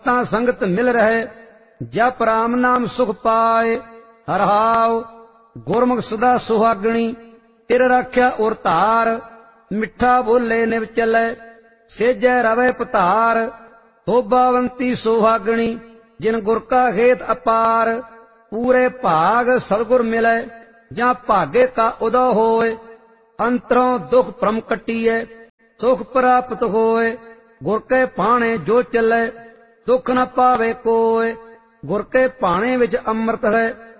ਤਾਂ ਸੰਗਤ ਮਿਲ ਰਹੇ, ਜਪ ਰਾਮ ਨਾਮ ਸੁਖ ਪਾਏ। ਰਹਾਉ ਗੁਰਮੁਖ ਸਦਾ ਸੁਹਾਗਣੀ, ਤਿਰ ਰਾਖਿਆ ਉਰ ਧਾਰ। ਮਿੱਠਾ ਬੋਲੇ ਨਿਵ ਚੱਲੇ, ਸੇਜੈ ਰਵੈ ਪਤਾਰ। ਸੋਭਾਵੰਤੀ ਸੁਹਾਗਣੀ, ਜਿਨ ਗੁਰ ਕਾ ਖੇਤ ਅਪਾਰ। ਪੂਰੇ ਭਾਗ ਸਤਿਗੁਰ ਮਿਲੈ, ਜਾਂ ਭਾਗੇ ਕਾ ਉਦਉ ਹੋਏ। ਅੰਤਰੋਂ ਦੁਖ ਭ੍ਰਮ ਕੱਟੀਐ, ਸੁਖ ਪ੍ਰਾਪਤ ਹੋਏ। ਗੁਰ ਕੇ ਭਾਣੇ ਜੋ ਚੱਲੇ, ਦੁਖ ਨ ਪਾਵੇ ਕੋਇ। ਗੁਰ ਕੇ ਭਾਣੇ ਵਿੱਚ ਅੰਮ੍ਰਿਤ ਹੈ,